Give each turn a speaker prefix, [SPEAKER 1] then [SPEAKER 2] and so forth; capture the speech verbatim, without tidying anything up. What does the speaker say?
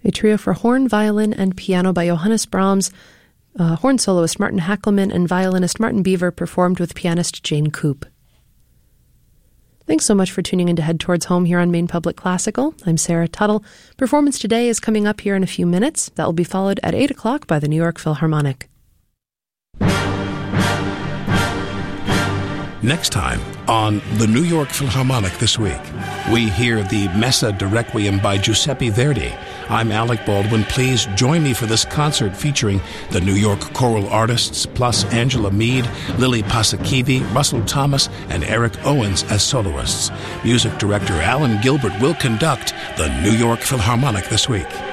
[SPEAKER 1] a trio for horn, violin, and piano by Johannes Brahms. Uh, horn soloist Martin Hackelman and violinist Martin Beaver performed with pianist Jane Coop. Thanks so much for tuning in to Head Towards Home here on Maine Public Classical. I'm Sarah Tuttle. Performance today is coming up here in a few minutes. That will be followed at eight o'clock by the New York Philharmonic.
[SPEAKER 2] Next time on the New York Philharmonic this week, we hear the Messa de Requiem by Giuseppe Verdi. I'm Alec Baldwin. Please join me for this concert featuring the New York choral artists, plus Angela Mead, Lily Pasakivi, Russell Thomas, and Eric Owens as soloists. Music director Alan Gilbert will conduct the New York Philharmonic this week.